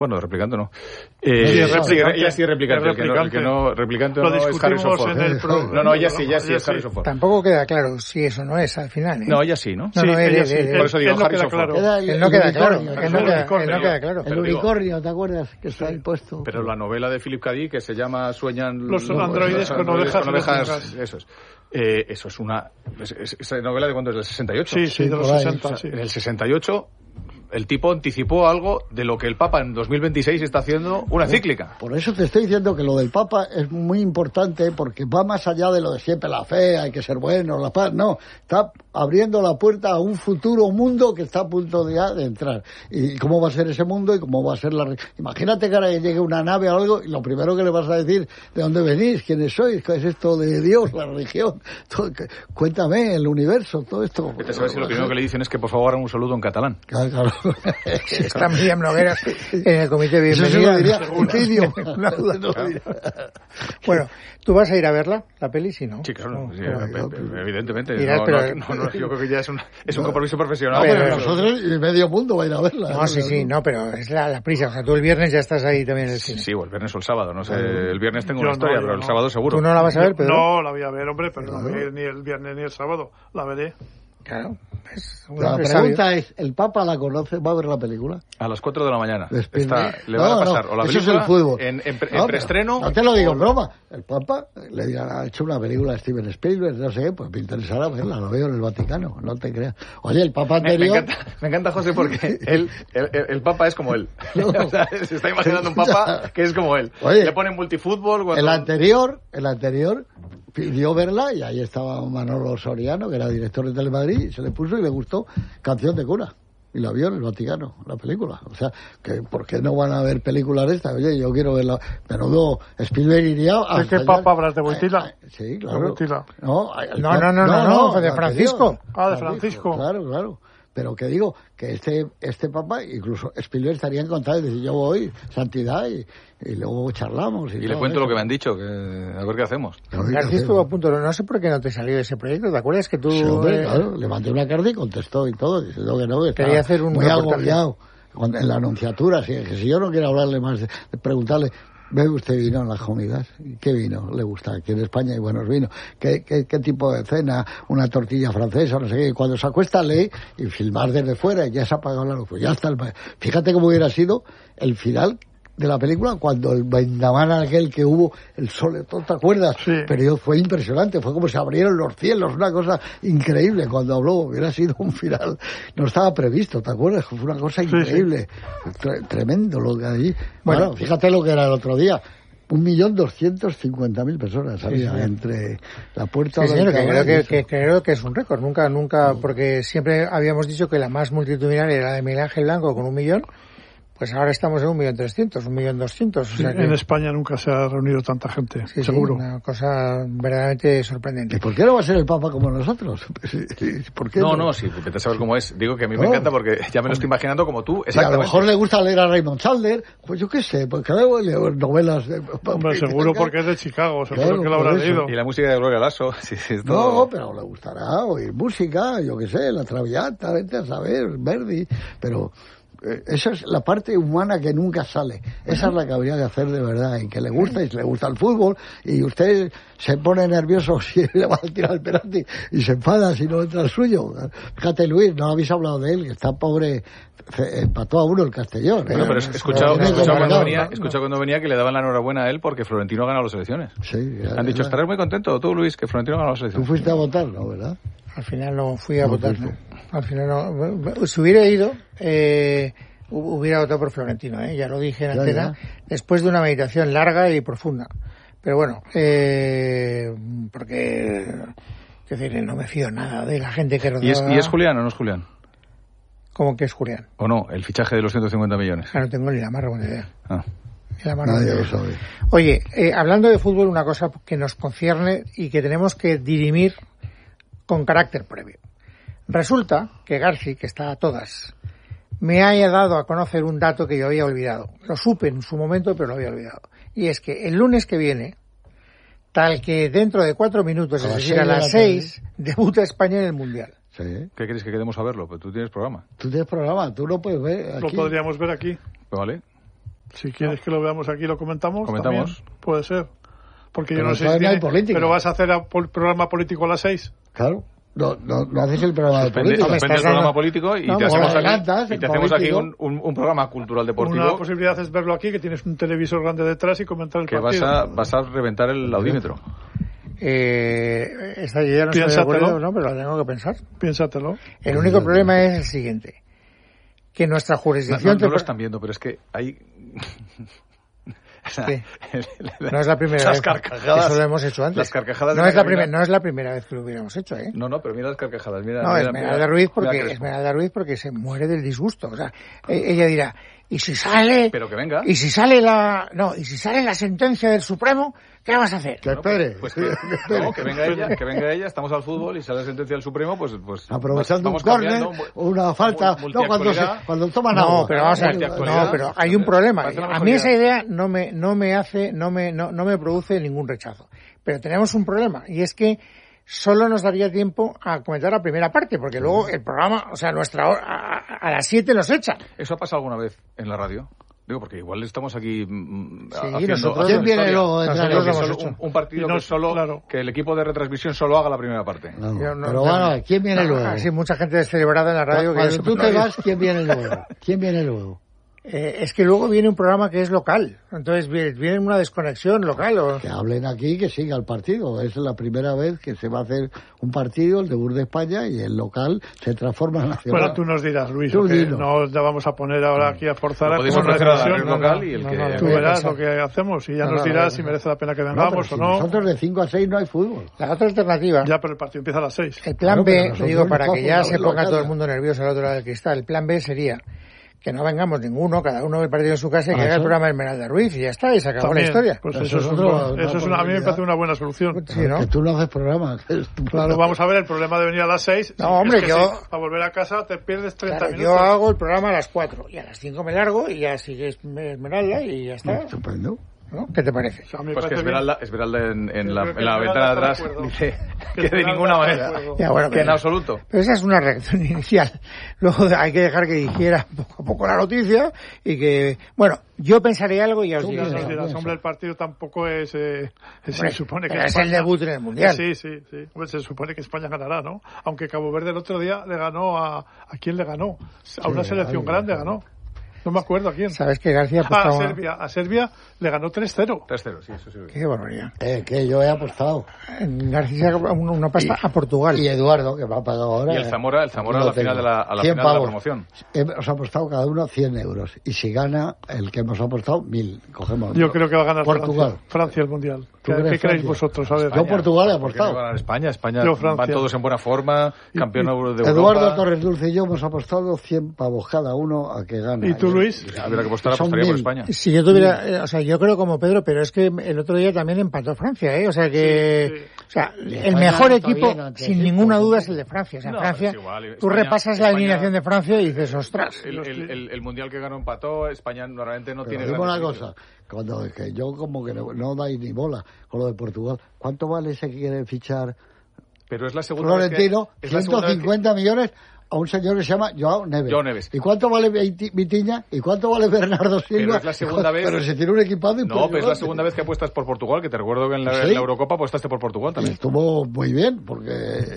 Bueno, replicante no. Ella sí es replicante. El que no replicante no es Harrison Ford. No, ella sí es Harrison Ford. Tampoco queda claro si eso no es al final, ¿eh? No, ella sí, ¿no? No, ella sí. Por eso digo Harrison Ford. Él no queda claro. El unicornio, ¿te acuerdas? Que está ahí puesto. Pero la novela de Philip K. Dick que se llama Sueñan los androides con ovejas. Eso es. Eso es una... ¿Esa novela de cuándo es? ¿Del 68? Sí, de los 60, sí. En el 68... el tipo anticipó algo de lo que el Papa en 2026 está haciendo una encíclica. Por eso te estoy diciendo que lo del Papa es muy importante, porque va más allá de lo de siempre la fe, hay que ser bueno, la paz. No, está abriendo la puerta a un futuro mundo que está a punto de entrar. Y cómo va a ser ese mundo y cómo va a ser la... Imagínate que ahora llegue una nave o algo y lo primero que le vas a decir, ¿de dónde venís? ¿Quiénes sois? ¿Qué es esto de Dios, la religión? Cuéntame, el universo, todo esto. Te sabes si lo primero que le dicen es que por favor hagan un saludo en catalán. Claro. Está Miriam Nogueras en el comité de bienvenida. Bueno, ¿tú vas a ir a verla, la peli? Sí, ¿no? Sí, claro, evidentemente. Irás, yo creo que ya es un compromiso profesional. Pero nosotros y medio mundo va a ir a verla. No, sí, no, pero es la prisa. O sea, tú el viernes ya estás ahí también en el cine. Sí, o el viernes o el sábado, no sé. El viernes tengo una historia, pero el sábado seguro. ¿Tú no la vas a ver, Pedro? No, la voy a ver, hombre, pero no voy a ir ni el viernes ni el sábado. La veré. Claro. La pregunta es, ¿el Papa la conoce? ¿Va a ver la película? A las 4 de la mañana. Le van a pasar o la película, eso es el fútbol. En preestreno. No te lo digo en broma. El Papa le ha hecho una película a Steven Spielberg, no sé, pues me interesará verla, lo veo en el Vaticano, no te creas. Oye, el Papa anterior... Me encanta José, porque el Papa es como él. No. O sea, se está imaginando un Papa que es como él. Oye, le ponen multifútbol... El anterior pidió verla y ahí estaba Manolo Soriano, que era director de Telemadrid, y se le puso y le gustó Canción de cura. Y la vio en el Vaticano, la película. O sea, que ¿por qué no van a ver películas de estas? Oye, yo quiero verla. Menudo Spielberg iría a... ¿De qué Papa hablas? ¿De Wojtyla? Sí, claro. No, de Francisco. De Francisco. Claro. Pero que digo, que este Papa, incluso Spielberg estaría encantado de decir, yo voy, santidad, y luego charlamos. Y le cuento lo que me han dicho, que a ver qué hacemos. García estuvo a punto, no sé por qué no te salió ese proyecto, ¿te acuerdas que tú...? Sí, hombre, claro, le mandé una carta y contestó y todo, diciendo que no, que quería hacer un muy agobiado. En la anunciatura, que si yo no quiero hablarle más, de preguntarle... ¿Bebe usted vino en las comidas? ¿Qué vino le gusta? Aquí en España hay buenos vinos. ¿Qué tipo de cena? ¿Una tortilla francesa? No sé qué. Cuando se acuesta lee y filmar desde fuera y ya se ha apagado la luz. Pues ya está. Fíjate cómo hubiera sido el final de la película cuando el vendaval aquel que hubo, el sol, ¿te acuerdas? Sí. Pero fue impresionante, fue como se abrieron los cielos, una cosa increíble cuando habló, hubiera sido un final, no estaba previsto, ¿te acuerdas? Fue una cosa increíble, tremendo lo que allí. Bueno, fíjate lo que era el otro día. 1.250.000 personas había entre la puerta que creo que es un récord. Nunca, porque siempre habíamos dicho que la más multitudinaria era la de Miguel Ángel Blanco con 1 millón. Pues ahora estamos en 1.300.000, 1.200.000. O sea que... En España nunca se ha reunido tanta gente, seguro. Sí, una cosa verdaderamente sorprendente. ¿Y por qué no va a ser el Papa como nosotros? ¿Por qué no, sí, vete a saber cómo es. Digo que a mí me encanta porque ya me lo estoy imaginando como tú, exactamente. Y a lo mejor le gusta leer a Raymond Chandler, pues yo qué sé, porque leo novelas de... Hombre, seguro porque es de Chicago, seguro que lo habrá leído. Y la música de Gloria Lasso. Sí, no, pero le gustará oír música, yo qué sé, La Traviata, vete a saber, Verdi, pero... Esa es la parte humana que nunca sale. Esa es la que habría que hacer de verdad. Y que le gusta, y le gusta el fútbol, y usted se pone nervioso si le va a tirar el penalti, y se enfada si no entra el suyo. Fíjate, Luis, no habéis hablado de él, que está pobre, empató a 1 el Castellón. Bueno, pero he escuchado cuando venía que le daban la enhorabuena a él porque Florentino ha ganado las elecciones. Sí. Han dicho, estarás muy contento tú, Luis, que Florentino ha ganado las elecciones. Tú fuiste a votar, ¿no? ¿Verdad? Al final no fui a votar, ¿no? Al final no. Si hubiera ido, hubiera votado por Florentino, ya lo dije en antena, después de una meditación larga y profunda. Pero bueno, porque, es decir, no me fío nada de la gente que rodea. ¿Y es Julián o no es Julián? ¿Cómo que es Julián? ¿O no? El fichaje de los 150 millones. No tengo ni la más remota idea. Nadie lo sabe. Oye, hablando de fútbol, una cosa que nos concierne y que tenemos que dirimir con carácter previo. Resulta que Garci, que está a todas, me haya dado a conocer un dato que yo había olvidado. Lo supe en su momento, pero lo había olvidado. Y es que el lunes que viene, tal que dentro de 4 minutos, es decir, a las 6, debuta España en el Mundial. Sí. ¿Qué quieres que quedemos a verlo? Pues tú tienes programa. Tú tienes programa, tú lo puedes ver aquí. Lo podríamos ver aquí. Pues vale. Si quieres que lo veamos aquí, lo comentamos. También puede ser. Porque yo no sé si pero vas a hacer programa político a las 6. Claro. No haces el programa de política. Suspende el programa político y te hacemos aquí un programa cultural deportivo. Una posibilidad es verlo aquí, que tienes un televisor grande detrás y comentar el partido. Vas a reventar el audímetro. Esta idea no estoy de acuerdo, ¿no? Pero la tengo que pensar. Piénsatelo. El único problema es el siguiente. Que nuestra jurisdicción... No lo están viendo, pero es que hay... Sí. No es la primera vez. Eso lo hemos hecho antes. Las carcajadas no es la primera vez que lo hubiéramos hecho, ¿eh? No, pero mira las carcajadas. Esmeralda Ruiz porque se muere del disgusto. O sea, ella dirá, ¿y si sale? Pero que venga. ¿Y si sale la sentencia del Supremo? ¿Qué vas a hacer? Que espere. Pues que venga ella, estamos al fútbol y sale la sentencia del Supremo, pues aprovechando un córner, una falta, cuando toman agua. Pero hay un problema. A mí esa idea no me produce ningún rechazo. Pero tenemos un problema, y es que solo nos daría tiempo a comentar la primera parte, porque luego el programa, o sea, nuestra hora, a las 7 nos echan. ¿Eso ha pasado alguna vez en la radio? Digo, porque igual estamos aquí ¿Quién viene luego? Un partido que el equipo de retransmisión solo haga la primera parte. Pero bueno, ¿quién viene luego? Así mucha gente descerebrada en la radio. Cuando tú te vas, ¿quién viene luego? Es que luego viene un programa que es local, entonces viene una desconexión local. Que hablen aquí, que siga el partido. Es la primera vez que se va a hacer un partido, el debut de España, y el local se transforma en nacional. Bueno, tú nos dirás, Luis, que no te vamos a poner ahora aquí a forzar a una transmisión local y el que... Tú verás lo que hacemos y ya nos dirás si merece la pena que vengamos o no. Nosotros de 5 a 6 no hay fútbol. La otra alternativa... Ya, pero el partido empieza a las 6. El plan B, digo, para que ya se ponga todo el mundo nervioso al otro lado del cristal, el plan B sería... que no vengamos ninguno, cada uno ve el partido en su casa y que haga el programa de Esmeralda Ruiz y ya está, y se acabó la historia. Pues eso es a mí me parece una buena solución. Sí, ¿no? Que tú no haces programa. Claro, vamos a ver, el problema de venir a las 6. No, hombre, para volver a casa te pierdes 30 minutos. Yo hago el programa a las 4 y a las 5 me largo y ya sigue Esmeralda y ya está. Estupendo. ¿No? ¿Qué te parece? Pues que Esmeralda en la ventana de atrás dice que de ninguna manera, que en absoluto. Pero esa es una reacción inicial. Luego hay que dejar que digiera poco a poco la noticia y que... Bueno, yo pensaré algo y ya os diré. Hombre, el partido tampoco es... se supone que es el debut en el Mundial. Sí. Hombre, se supone que España ganará, ¿no? Aunque Cabo Verde el otro día le ganó ¿A quién le ganó? A una selección grande ganó. No me acuerdo a quién. ¿Sabes que García apostaba? A Serbia le ganó 3-0. 3-0, sí, eso sí. Qué barbaridad. Que yo he apostado. García una pasta a Portugal. Y Eduardo, que me ha pagado ahora. Y el Zamora a la final de la promoción. Hemos apostado cada uno 100 euros. Y si gana el que hemos apostado, 1.000. Cogemos. Yo creo que va a ganar Portugal. Francia el Mundial. ¿Qué creéis vosotros? A ver. Yo Portugal he apostado. Va a ganar España van todos en buena forma, campeón de Europa. Eduardo Torres Dulce y yo hemos apostado 100 pavos cada uno a que gane. ¿Y tú, Luis? Apostaría por España. Si yo tuviera, yo creo como Pedro, pero es que el otro día también empató Francia, o sea que, el mejor equipo, sin ninguna duda, es el de Francia. O sea, Francia, tú repasas la alineación de Francia y dices, ostras. El mundial que ganó empató, España normalmente no tiene. Digo una cosa, cuando que yo como que no dais ni bola con lo de Portugal, ¿cuánto vale ese que quiere fichar? Pero es la segunda Florentino, vez 150 millones a un señor que se llama Joao Neves. ¿Y cuánto vale Vitinha? ¿Y cuánto vale Bernardo Silva? Pero es la segunda vez... Pero se tiene un equipado No, pero es la segunda vez que apuestas por Portugal, que te recuerdo que en la Eurocopa apostaste por Portugal también. Y estuvo muy bien, porque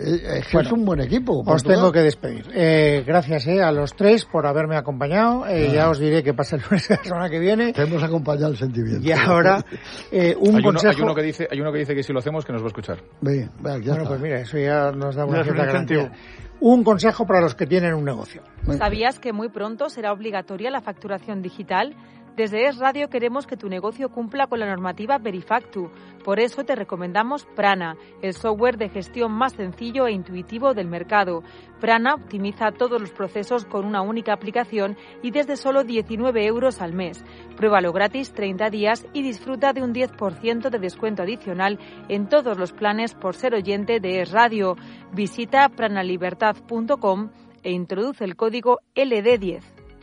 es un buen equipo. Os tengo que despedir. Gracias a los tres por haberme acompañado. Ya os diré qué pasa el lunes de la semana que viene. Te hemos acompañado el sentimiento. Y ahora, consejo... Hay uno que dice que si lo hacemos, que nos va a escuchar. Bien, bueno, pues mira, eso ya nos da una cierta garantía. Un consejo para los que tienen un negocio. ¿Sabías que muy pronto será obligatoria la facturación digital? Desde Es Radio queremos que tu negocio cumpla con la normativa Verifactu. Por eso te recomendamos Prana, el software de gestión más sencillo e intuitivo del mercado. Prana optimiza todos los procesos con una única aplicación y desde solo 19 euros al mes. Pruébalo gratis 30 días y disfruta de un 10% de descuento adicional en todos los planes por ser oyente de Es Radio. Visita pranalibertad.com e introduce el código LD10.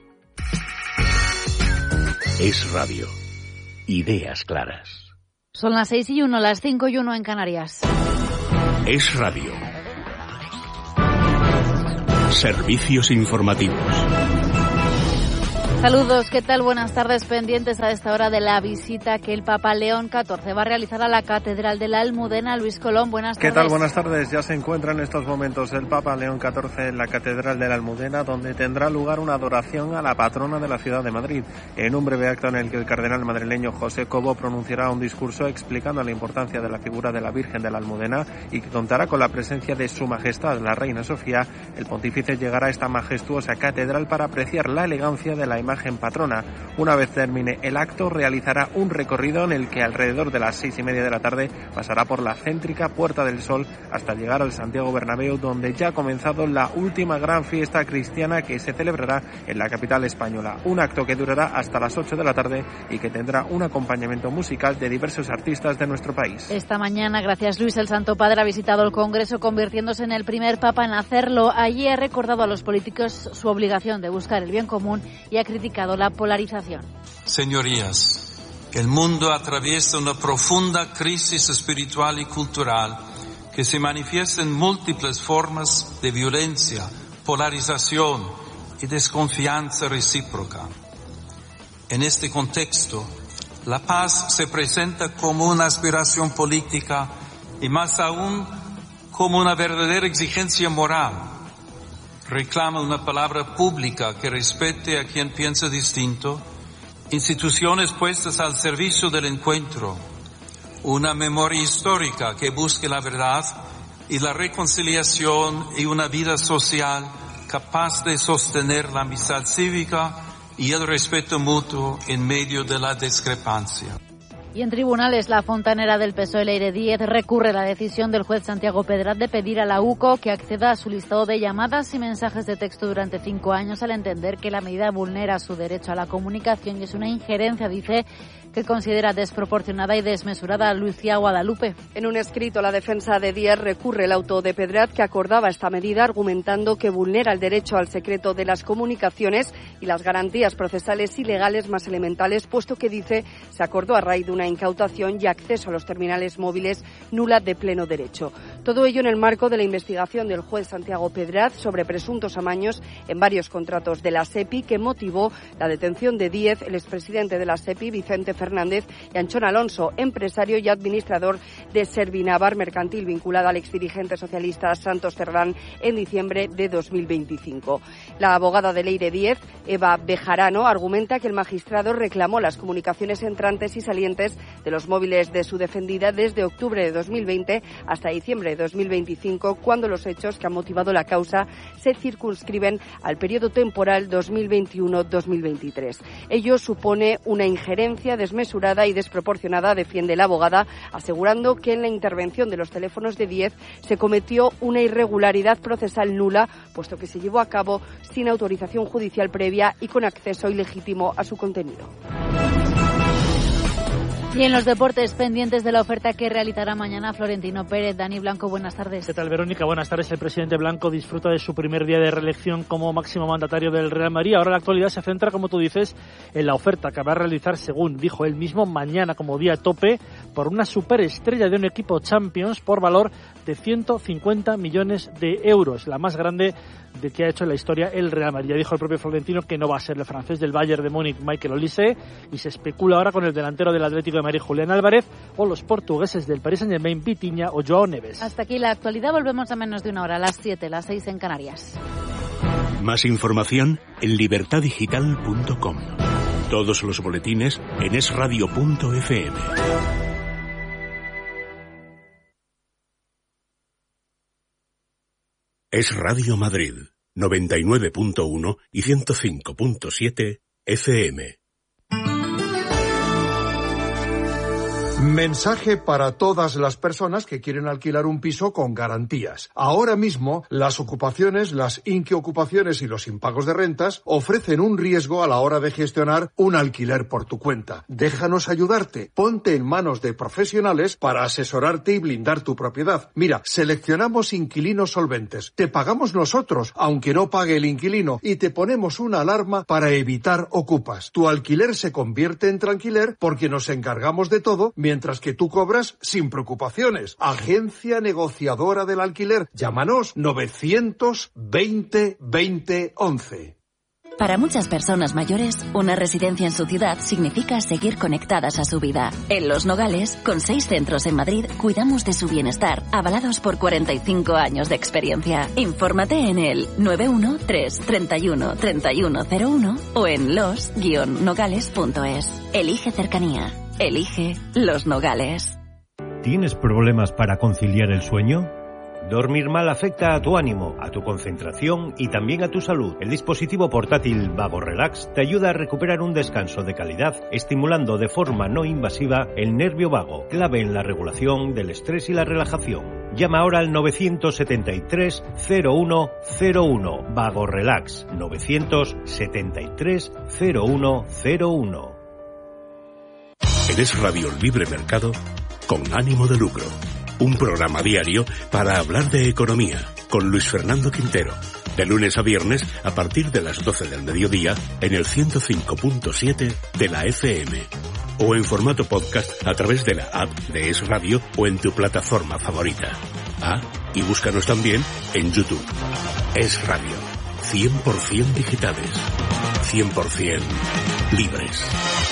Es Radio. Ideas claras. Son las 6:01, las 5:01 en Canarias. Es Radio. Servicios informativos. Saludos, ¿qué tal? Buenas tardes, pendientes a esta hora de la visita que el Papa León XIV va a realizar a la Catedral de la Almudena. Luis Colón, buenas tardes. ¿Qué tal? Buenas tardes. Ya se encuentra en estos momentos el Papa León XIV en la Catedral de la Almudena, donde tendrá lugar una adoración a la patrona de la ciudad de Madrid, en un breve acto en el que el cardenal madrileño José Cobo pronunciará un discurso explicando la importancia de la figura de la Virgen de la Almudena y que contará con la presencia de Su Majestad, la Reina Sofía. El pontífice llegará a esta majestuosa catedral para apreciar la elegancia de la imagen patrona. Una vez termine el acto, realizará un recorrido en el que alrededor de las 6:30 de la tarde pasará por la céntrica Puerta del Sol hasta llegar al Santiago Bernabéu, donde ya ha comenzado la última gran fiesta cristiana que se celebrará en la capital española. Un acto que durará hasta las 8 de la tarde y que tendrá un acompañamiento musical de diversos artistas de nuestro país. Esta mañana, gracias Luis, el Santo Padre ha visitado el Congreso, convirtiéndose en el primer Papa en hacerlo. Allí ha recordado a los políticos su obligación de buscar el bien común y ha criticado la polarización. Señorías, el mundo atraviesa una profunda crisis espiritual y cultural que se manifiesta en múltiples formas de violencia, polarización y desconfianza recíproca. En este contexto, la paz se presenta como una aspiración política y más aún como una verdadera exigencia moral. Reclama una palabra pública que respete a quien piensa distinto, instituciones puestas al servicio del encuentro, una memoria histórica que busque la verdad y la reconciliación y una vida social capaz de sostener la amistad cívica y el respeto mutuo en medio de la discrepancia. Y en tribunales, la fontanera del PSOE, Leire Díez, recurre la decisión del juez Santiago Pedraz de pedir a la UCO que acceda a su listado de llamadas y mensajes de texto durante 5 años, al entender que la medida vulnera su derecho a la comunicación y es una injerencia, dice, que considera desproporcionada y desmesurada. Lucía Guadalupe. En un escrito, la defensa de Díez recurre el auto de Pedraz que acordaba esta medida, argumentando que vulnera el derecho al secreto de las comunicaciones y las garantías procesales y legales más elementales, puesto que, dice, se acordó a raíz de una incautación y acceso a los terminales móviles nula de pleno derecho. Todo ello en el marco de la investigación del juez Santiago Pedraz sobre presuntos amaños en varios contratos de la SEPI, que motivó la detención de Díez, el expresidente de la SEPI, Vicente Fernández, y Anchón Alonso, empresario y administrador de Servinavar Mercantil, vinculado al exdirigente socialista Santos Cerdán, en diciembre de 2025. La abogada de Leire Díez, Eva Bejarano, argumenta que el magistrado reclamó las comunicaciones entrantes y salientes de los móviles de su defendida desde octubre de 2020 hasta diciembre de 2025, cuando los hechos que han motivado la causa se circunscriben al periodo temporal 2021-2023. Ello supone una injerencia desmesurada y desproporcionada, defiende la abogada, asegurando que en la intervención de los teléfonos de Díez se cometió una irregularidad procesal nula, puesto que se llevó a cabo sin autorización judicial previa y con acceso ilegítimo a su contenido. Y en los deportes, pendientes de la oferta que realizará mañana Florentino Pérez. Dani Blanco, buenas tardes. ¿Qué tal, Verónica? Buenas tardes. El presidente Blanco disfruta de su primer día de reelección como máximo mandatario del Real Madrid. Ahora la actualidad se centra, como tú dices, en la oferta que va a realizar, según dijo él mismo, mañana como día tope por una superestrella de un equipo Champions por valor de 150 millones de euros, la más grande de que ha hecho en la historia el Real Madrid. Ya dijo el propio Florentino que no va a ser el francés del Bayern de Múnich, Michael Olise, y se especula ahora con el delantero del Atlético de Madrid, Julián Álvarez, o los portugueses del Paris Saint-Germain, Vitinha o Joao Neves. Hasta aquí la actualidad. Volvemos a menos de una hora, a las 7, las 6 en Canarias. Más información en libertadigital.com. Todos los boletines en esradio.fm. Es Radio Madrid, 99.1 y 105.7 FM. Mensaje para todas las personas que quieren alquilar un piso con garantías. Ahora mismo, las ocupaciones, las inquiocupaciones y los impagos de rentas ofrecen un riesgo a la hora de gestionar un alquiler por tu cuenta. Déjanos ayudarte. Ponte en manos de profesionales para asesorarte y blindar tu propiedad. Mira, seleccionamos inquilinos solventes. Te pagamos nosotros, aunque no pague el inquilino, y te ponemos una alarma para evitar ocupas. Tu alquiler se convierte en tranquiler porque nos encargamos de todo, mientras que tú cobras sin preocupaciones. Agencia negociadora del alquiler. Llámanos 920 20 11. Para muchas personas mayores, una residencia en su ciudad significa seguir conectadas a su vida. En Los Nogales, con 6 centros en Madrid, cuidamos de su bienestar, avalados por 45 años de experiencia. Infórmate en el 913-31-3101 o en los-nogales.es. Elige cercanía. Elige Los Nogales. ¿Tienes problemas para conciliar el sueño? Dormir mal afecta a tu ánimo, a tu concentración y también a tu salud. El dispositivo portátil Vago Relax te ayuda a recuperar un descanso de calidad, estimulando de forma no invasiva el nervio vago, clave en la regulación del estrés y la relajación. Llama ahora al 973-0101. Vago Relax. 973-0101. Eres Radio Libre Mercado con ánimo de lucro. Un programa diario para hablar de economía con Luis Fernando Quintero. De lunes a viernes a partir de las 12 del mediodía en el 105.7 de la FM. O en formato podcast a través de la app de Es Radio o en tu plataforma favorita. Y búscanos también en YouTube. Es Radio. 100% digitales. 100% libres.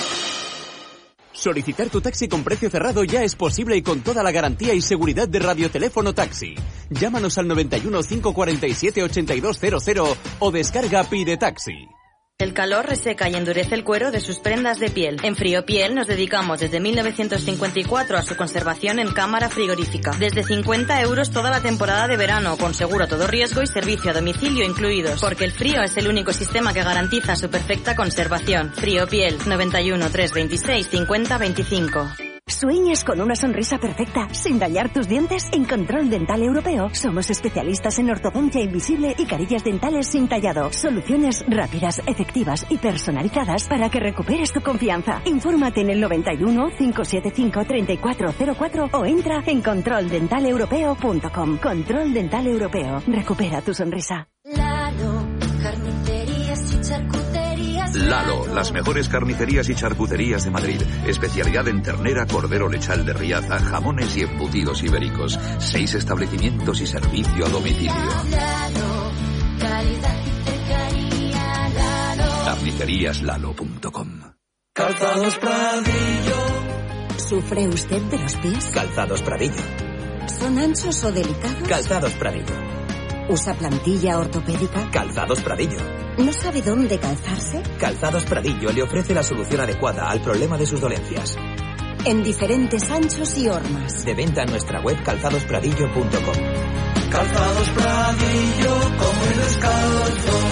Solicitar tu taxi con precio cerrado ya es posible y con toda la garantía y seguridad de Radioteléfono Taxi. Llámanos al 91 547 8200 o descarga Pide Taxi. El calor reseca y endurece el cuero de sus prendas de piel. En Friopiel nos dedicamos desde 1954 a su conservación en cámara frigorífica. Desde 50 € toda la temporada de verano, con seguro a todo riesgo y servicio a domicilio incluidos. Porque el frío es el único sistema que garantiza su perfecta conservación. Friopiel, 91 326 50 25. ¿Sueñas con una sonrisa perfecta sin dañar tus dientes? En Control Dental Europeo somos especialistas en ortodoncia invisible y carillas dentales sin tallado. Soluciones rápidas, efectivas y personalizadas para que recuperes tu confianza. Infórmate en el 91 575 3404 o entra en controldentaleuropeo.com. Control Dental Europeo. Recupera tu sonrisa. Lalo, carnicerías y charcuterías. Lalo, las mejores carnicerías y charcuterías de Madrid. Especialidad en ternera, cordero lechal de Riaza, jamones y embutidos ibéricos. 6 establecimientos y servicio a domicilio. Lalo, calidad y cercanía. Lalo. Carniceríaslalo.com. Calzados Pradillo. ¿Sufre usted de los pies? Calzados Pradillo. ¿Son anchos o delicados? Calzados Pradillo. ¿Usa plantilla ortopédica? Calzados Pradillo. ¿No sabe dónde calzarse? Calzados Pradillo le ofrece la solución adecuada al problema de sus dolencias. En diferentes anchos y hormas. De venta en nuestra web calzadospradillo.com. Calzados Pradillo, como el descalzo.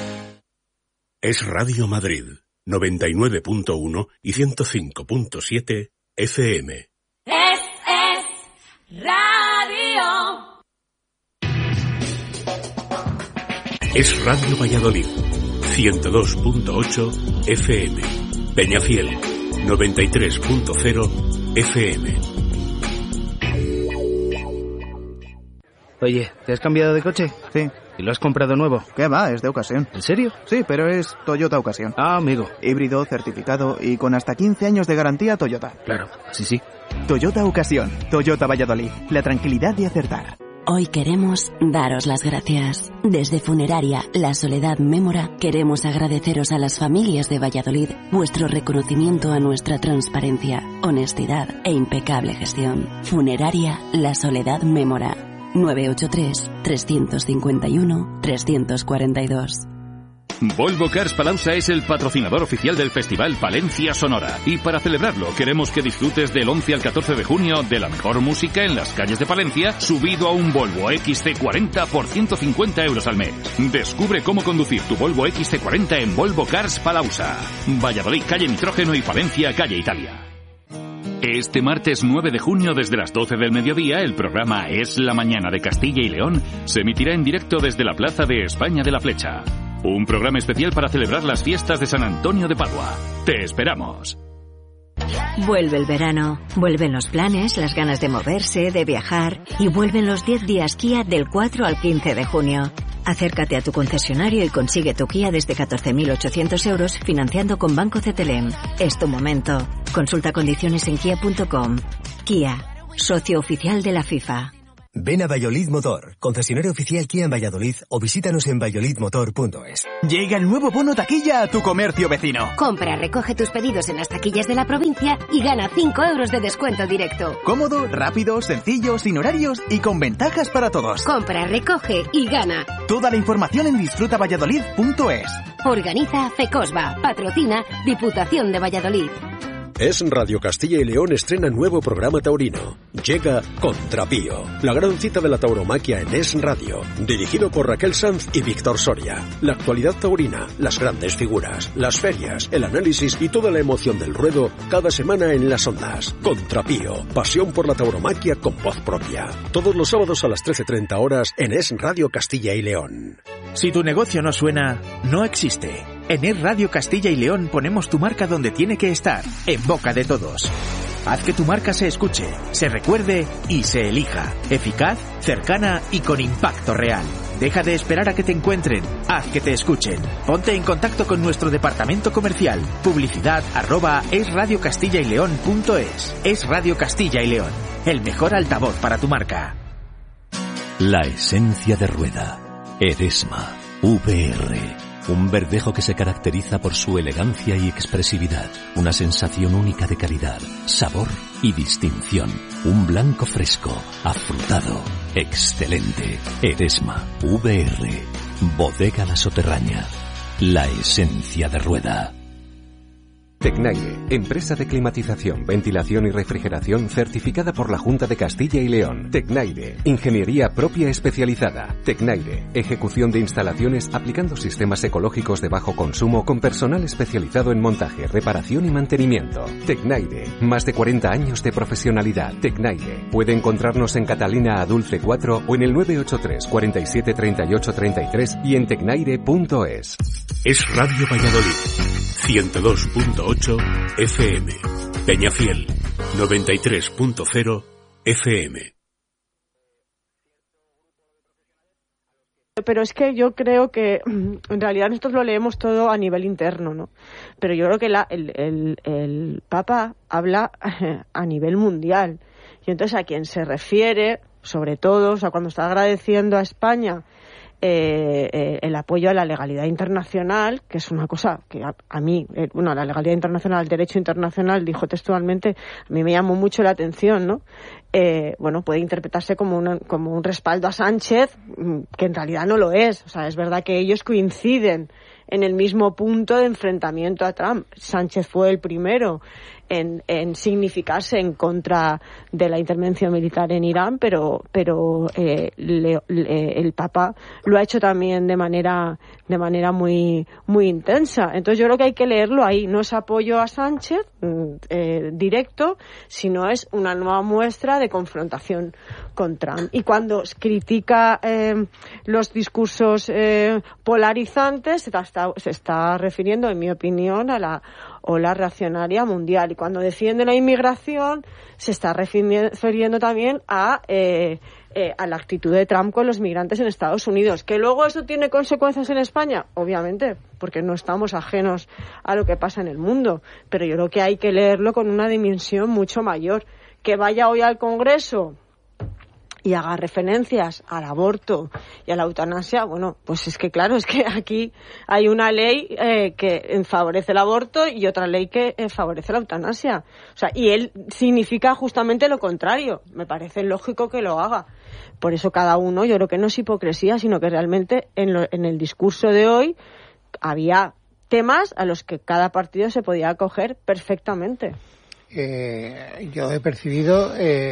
Es Radio Madrid, 99.1 y 105.7 FM. Es Radio. Es Radio Valladolid, 102.8 FM. Peñafiel, 93.0 FM. Oye, ¿te has cambiado de coche? Sí. ¿Y lo has comprado nuevo? ¿Qué va? Es de ocasión. ¿En serio? Sí, pero es Toyota Ocasión. Ah, amigo. Híbrido, certificado y con hasta 15 años de garantía Toyota. Claro, sí. Toyota Ocasión. Toyota Valladolid. La tranquilidad de acertar. Hoy queremos daros las gracias. Desde Funeraria La Soledad Mémora queremos agradeceros a las familias de Valladolid vuestro reconocimiento a nuestra transparencia, honestidad e impecable gestión. Funeraria La Soledad Mémora. 983-351-342. Volvo Cars Palauza es el patrocinador oficial del Festival Palencia Sonora. Y para celebrarlo, queremos que disfrutes del 11 al 14 de junio de la mejor música en las calles de Palencia, subido a un Volvo XC40 por 150 € al mes. Descubre cómo conducir tu Volvo XC40 en Volvo Cars Palauza. Valladolid, calle Nitrógeno, y Palencia, calle Italia. Este martes 9 de junio, desde las 12 del mediodía, el programa Es la Mañana de Castilla y León se emitirá en directo desde la Plaza de España de la Flecha. Un programa especial para celebrar las fiestas de San Antonio de Padua. ¡Te esperamos! Vuelve el verano, vuelven los planes, las ganas de moverse, de viajar, y vuelven los 10 días Kia del 4 al 15 de junio. Acércate a tu concesionario y consigue tu Kia desde 14.800 € financiando con Banco CTLM. Es tu momento. Consulta condiciones en kia.com. Kia, socio oficial de la FIFA. Ven a Valladolid Motor, concesionario oficial Kia en Valladolid, o visítanos en valladolidmotor.es. Llega el nuevo bono taquilla a tu comercio vecino. Compra, recoge tus pedidos en las taquillas de la provincia y gana 5 euros de descuento directo. Cómodo, rápido, sencillo, sin horarios y con ventajas para todos. Compra, recoge y gana. Toda la información en disfrutavalladolid.es. Organiza FECOSBA, patrocina Diputación de Valladolid. Es Radio Castilla y León estrena nuevo programa taurino. Llega Contrapío, la gran cita de la tauromaquia en Es Radio, dirigido por Raquel Sanz y Víctor Soria. La actualidad taurina, las grandes figuras, las ferias, el análisis y toda la emoción del ruedo cada semana en las ondas. Contrapío, pasión por la tauromaquia con voz propia. Todos los sábados a las 13:30 horas en Es Radio Castilla y León. Si tu negocio no suena, no existe. En Es Radio Castilla y León ponemos tu marca donde tiene que estar, en boca de todos. Haz que tu marca se escuche, se recuerde y se elija. Eficaz, cercana y con impacto real. Deja de esperar a que te encuentren, haz que te escuchen. Ponte en contacto con nuestro departamento comercial. Publicidad@esradiocastillaileon.es. Es Radio Castilla y León, el mejor altavoz para tu marca. La esencia de rueda. Eresma VR. Un verdejo que se caracteriza por su elegancia y expresividad. Una sensación única de calidad, sabor y distinción. Un blanco fresco, afrutado, excelente. Eresma VR. Bodega La Soterraña. La esencia de rueda. Tecnaire, empresa de climatización, ventilación y refrigeración certificada por la Junta de Castilla y León. Tecnaire, ingeniería propia especializada. Tecnaire, ejecución de instalaciones aplicando sistemas ecológicos de bajo consumo con personal especializado en montaje, reparación y mantenimiento. Tecnaire, más de 40 años de profesionalidad. Tecnaire, puede encontrarnos en Catalina Adulce 4 o en el 983 47 38 33 y en tecnaire.es. Es Radio Valladolid, 102.8 FM. Peñafiel, 93.0 FM. Pero es que yo creo que en realidad nosotros lo leemos todo a nivel interno, ¿no? Pero yo creo que el Papa habla a nivel mundial. Y entonces a quien se refiere, sobre todo, o sea, cuando está agradeciendo a España el apoyo a la legalidad internacional, que es una cosa que a mí, la legalidad internacional, el derecho internacional, dijo textualmente, a mí me llamó mucho la atención, ¿no? Puede interpretarse como un respaldo a Sánchez, que en realidad no lo es. O sea, es verdad que ellos coinciden en el mismo punto de enfrentamiento a Trump. Sánchez fue el primero en significarse en contra de la intervención militar en Irán, pero el Papa lo ha hecho también de manera muy muy intensa. Entonces yo creo que hay que leerlo ahí. No es apoyo a Sánchez directo, sino es una nueva muestra de confrontación con Trump. Y cuando critica los discursos polarizantes, se está refiriendo, en mi opinión, a la ola reaccionaria mundial. Y cuando defiende la inmigración, se está refiriendo también a la actitud de Trump con los migrantes en Estados Unidos. ¿Que luego eso tiene consecuencias en España? Obviamente, porque no estamos ajenos a lo que pasa en el mundo. Pero yo creo que hay que leerlo con una dimensión mucho mayor. Que vaya hoy al Congreso y haga referencias al aborto y a la eutanasia, bueno, pues es que claro, es que aquí hay una ley que favorece el aborto y otra ley que favorece la eutanasia. O sea, y él significa justamente lo contrario. Me parece lógico que lo haga. Por eso cada uno, yo creo que no es hipocresía, sino que realmente en el discurso de hoy había temas a los que cada partido se podía acoger perfectamente. Yo he percibido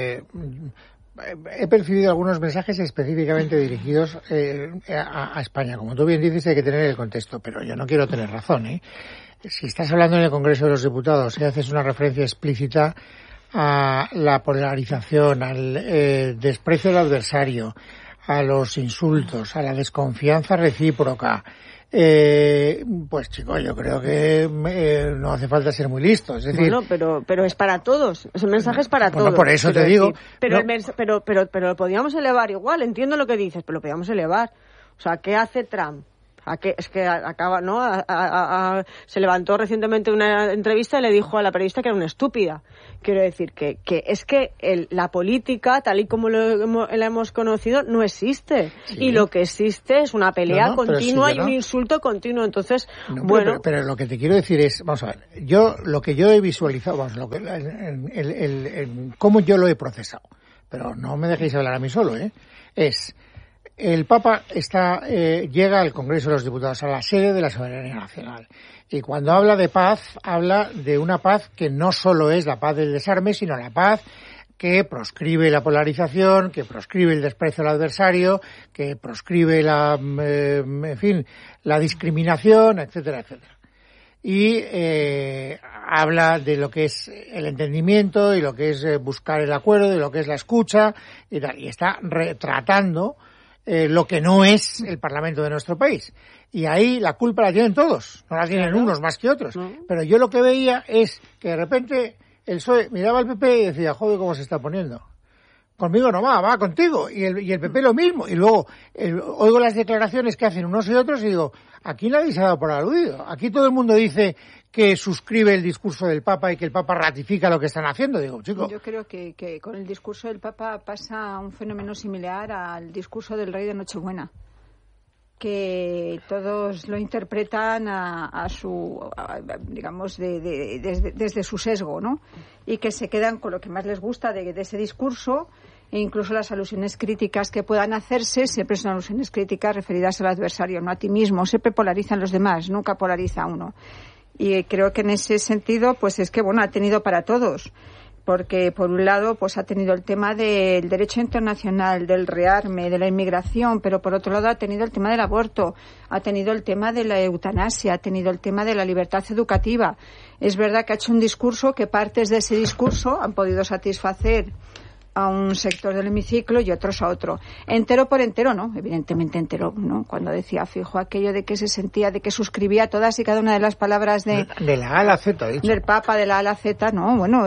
algunos mensajes específicamente dirigidos a España. Como tú bien dices, hay que tener el contexto, pero yo no quiero tener razón, ¿eh? Si estás hablando en el Congreso de los Diputados y haces una referencia explícita a la polarización, al desprecio del adversario, a los insultos, a la desconfianza recíproca, pues chico, yo creo que no hace falta ser muy listo. Es decir, bueno, pero es para todos. El mensaje es para todos. Por eso te digo. Pero lo podíamos elevar igual. Entiendo lo que dices, pero lo podíamos elevar. O sea, ¿qué hace Trump? Es que acaba, ¿no? Se levantó recientemente una entrevista y le dijo a la periodista que era una estúpida. Quiero decir que es que la política, tal y como la hemos conocido, no existe. Sí. Y lo que existe es una pelea continua y un insulto continuo. Entonces, bueno... Pero lo que te quiero decir es, vamos a ver, lo que yo he visualizado, cómo yo lo he procesado, pero no me dejéis hablar a mí solo, es... El Papa llega al Congreso de los Diputados, a la sede de la soberanía nacional. Y cuando habla de paz, habla de una paz que no solo es la paz del desarme, sino la paz que proscribe la polarización, que proscribe el desprecio al adversario, que proscribe la discriminación, etcétera, etcétera. Y habla de lo que es el entendimiento y lo que es buscar el acuerdo y lo que es la escucha y tal. Y está retratando lo que no es el Parlamento de nuestro país. Y ahí la culpa la tienen todos, no la tienen unos más que otros. No. Pero yo lo que veía es que de repente el PSOE miraba al PP y decía, joder, cómo se está poniendo. Conmigo no va contigo. Y el PP lo mismo. Y luego oigo las declaraciones que hacen unos y otros y digo, aquí nadie se ha dado por aludido. Aquí todo el mundo dice que suscribe el discurso del Papa y que el Papa ratifica lo que están haciendo. Digo, chico. Yo creo que con el discurso del Papa pasa un fenómeno similar al discurso del Rey de Nochebuena, que todos lo interpretan digamos, desde su sesgo, ¿no? Y que se quedan con lo que más les gusta de ese discurso, e incluso las alusiones críticas que puedan hacerse siempre son alusiones críticas referidas al adversario, no a ti mismo. Siempre polarizan los demás, nunca polariza a uno. Y creo que en ese sentido, pues es que, bueno, ha tenido para todos. Porque, por un lado, pues ha tenido el tema del derecho internacional, del rearme, de la inmigración, pero por otro lado ha tenido el tema del aborto, ha tenido el tema de la eutanasia, ha tenido el tema de la libertad educativa. Es verdad que ha hecho un discurso que partes de ese discurso han podido satisfacer a un sector del hemiciclo y otros a otro. Entero por entero, ¿no? Evidentemente entero, ¿no? Cuando decía fijo aquello de que se sentía, de que suscribía todas y cada una de las palabras de la A a la Z, dicho. Del Papa, de la A a la Z, ¿no? Bueno,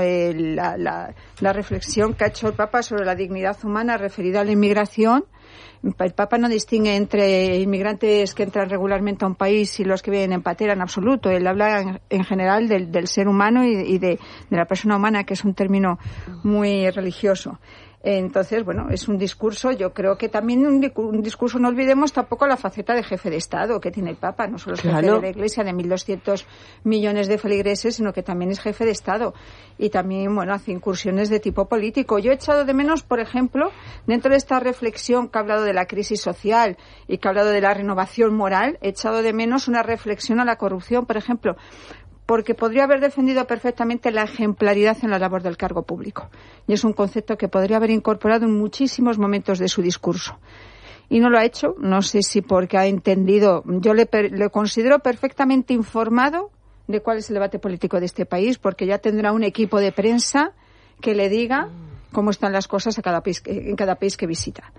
la reflexión que ha hecho el Papa sobre la dignidad humana referida a la inmigración. El Papa no distingue entre inmigrantes que entran regularmente a un país y los que vienen en patera en absoluto. Él habla en general del ser humano y de la persona humana, que es un término muy religioso. Entonces, bueno, es un discurso, yo creo que también un discurso, no olvidemos tampoco la faceta de jefe de Estado que tiene el Papa, no solo es jefe de la Iglesia de 1.200 millones de feligreses, sino que también es jefe de Estado y también, bueno, hace incursiones de tipo político. Yo he echado de menos, por ejemplo, dentro de esta reflexión que ha hablado de la crisis social y que ha hablado de la renovación moral, he echado de menos una reflexión a la corrupción, por ejemplo, porque podría haber defendido perfectamente la ejemplaridad en la labor del cargo público. Y es un concepto que podría haber incorporado en muchísimos momentos de su discurso. Y no lo ha hecho, no sé si porque ha entendido, yo le considero perfectamente informado de cuál es el debate político de este país, porque ya tendrá un equipo de prensa que le diga cómo están las cosas en cada país que visita.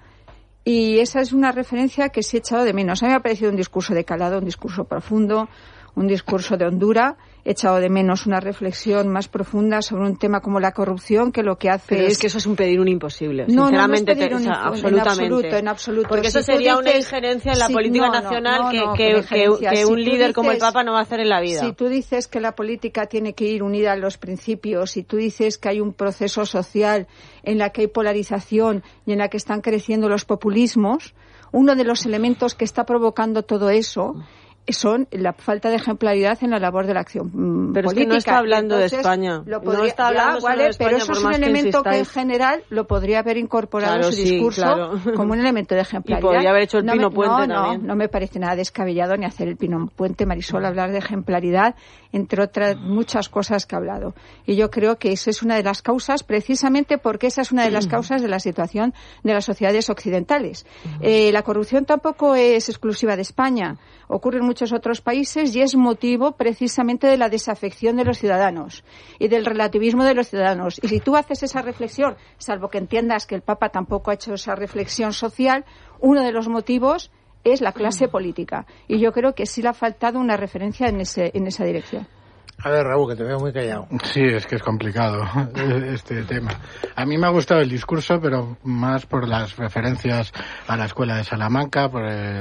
Y esa es una referencia que sí he echado de menos. A mí me ha parecido un discurso de calado, un discurso profundo, un discurso de hondura. He echado de menos una reflexión más profunda sobre un tema como la corrupción, que lo que hace Pero es que eso es un pedir un imposible, sinceramente, absolutamente. En absoluto. Porque eso sería una injerencia en la política nacional que un líder como el Papa no va a hacer en la vida. Si tú dices que la política tiene que ir unida a los principios, si tú dices que hay un proceso social en la que hay polarización y en la que están creciendo los populismos, uno de los elementos que está provocando todo eso son la falta de ejemplaridad en la labor de la acción política. Pero es que no está hablando de España. No está hablando solo de España, pero eso es un elemento que en general lo podría haber incorporado en su discurso como un elemento de ejemplaridad. Y podría haber hecho el Pino Puente también. No me parece nada descabellado ni hacer el Pino Puente, Marisol, hablar de ejemplaridad, entre otras muchas cosas que ha hablado. Y yo creo que esa es una de las causas, precisamente porque esa es una de las causas de la situación de las sociedades occidentales. La corrupción tampoco es exclusiva de España. Ocurre en muchos otros países y es motivo precisamente de la desafección de los ciudadanos y del relativismo de los ciudadanos. Y si tú haces esa reflexión, salvo que entiendas que el Papa tampoco ha hecho esa reflexión social, uno de los motivos es la clase política. Y yo creo que sí le ha faltado una referencia en esa dirección. A ver, Raúl, que te veo muy callado. Sí, es que es complicado este tema. A mí me ha gustado el discurso, pero más por las referencias a la escuela de Salamanca, por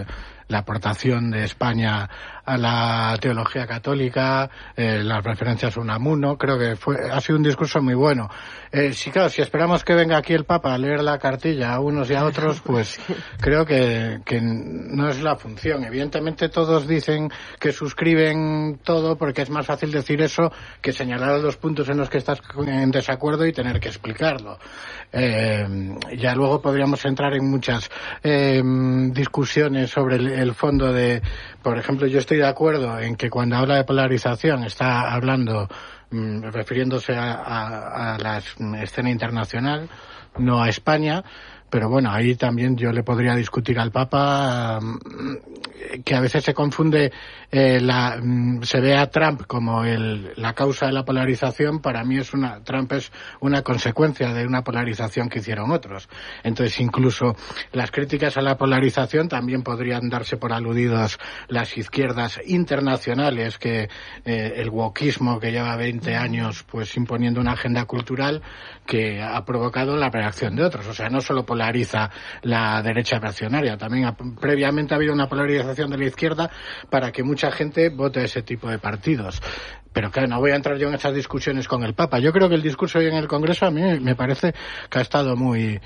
la aportación de España a la teología católica, las referencias a Unamuno. Creo que ha sido un discurso muy bueno. Si esperamos que venga aquí el Papa a leer la cartilla a unos y a otros, pues creo que no es la función. Evidentemente todos dicen que suscriben todo porque es más fácil decir eso que señalar los puntos en los que estás en desacuerdo y tener que explicarlo. Ya luego podríamos entrar en muchas discusiones sobre el fondo de, por ejemplo, yo estoy de acuerdo en que cuando habla de polarización está hablando refiriéndose a la escena internacional, no a España. Pero bueno, ahí también yo le podría discutir al Papa que a veces se confunde, se ve a Trump como la causa de la polarización. Para mí Trump es una consecuencia de una polarización que hicieron otros. Entonces incluso las críticas a la polarización también podrían darse por aludidos las izquierdas internacionales, que el wokismo que lleva 20 años pues imponiendo una agenda cultural que ha provocado la reacción de otros. O sea, no solo polariza la derecha reaccionaria, también previamente ha habido una polarización de la izquierda para que mucha gente vote ese tipo de partidos. Pero claro, no voy a entrar yo en esas discusiones con el Papa. Yo creo que el discurso hoy en el Congreso a mí me parece que ha estado muy